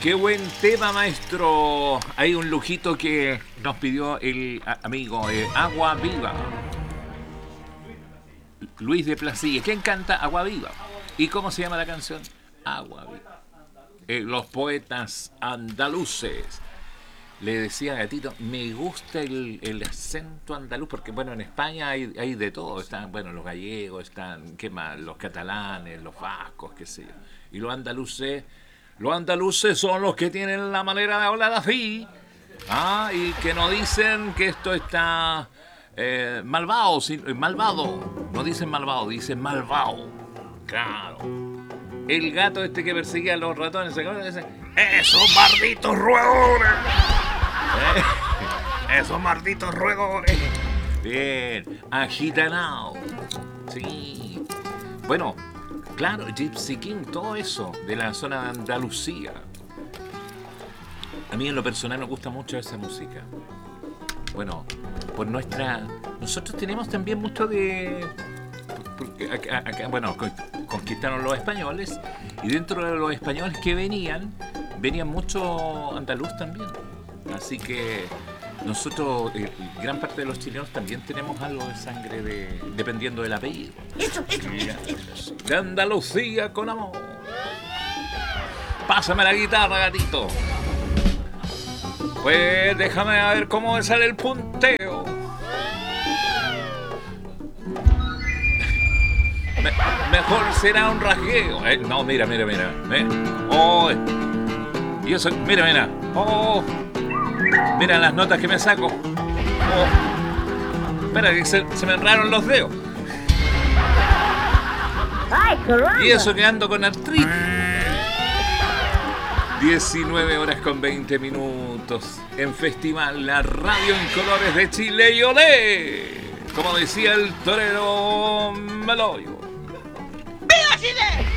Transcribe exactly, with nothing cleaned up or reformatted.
Qué buen tema, maestro. Hay un lujito que nos pidió el amigo eh, Agua Viva. Luis de Placilla. ¿Quién canta Agua Viva? ¿Y cómo se llama la canción? Agua Viva. Eh, los poetas andaluces. Le decía a Gatito, me gusta el, el acento andaluz, porque bueno, en España hay, hay de todo. Están, bueno, los gallegos, están, ¿qué más? Los catalanes, los vascos, qué sé yo. Y los andaluces, los andaluces son los que tienen la manera de hablar así, ¿ah? Y que no dicen que esto está eh, malvado, malvado. No dicen malvado, dicen malvado. Claro. El gato este que perseguía a los ratones, ¿se acuerdan? Dice, ¡esos malditos roedores! ¿Eh? ¡Esos malditos roedores! Bien, agitanao. Sí. Bueno, claro, Gypsy King, todo eso de la zona de Andalucía. A mí en lo personal me gusta mucho esa música. Bueno, por nuestra... Nosotros tenemos también mucho de... Acá, acá, bueno, conquistaron los españoles y dentro de los españoles que venían, venían mucho andaluz también. Así que nosotros, eh, gran parte de los chilenos también tenemos algo de sangre de, dependiendo del apellido. Eso, eso, eso. De Andalucía con amor. Pásame la guitarra, gatito. Pues déjame a ver cómo me sale el punteo. Me, mejor será un rasgueo. Eh, no, mira, mira, mira. ¿Eh? Oh, y eso, mira, mira. Oh, mira las notas que me saco. Oh, espera, que se, se me enredaron los dedos. ¡Ay, caramba! Y eso que ando con artritis. diecinueve horas con veinte minutos. En Festival, la radio en colores de Chile y olé. Como decía el torero Meloyo. ¡Viva Chile!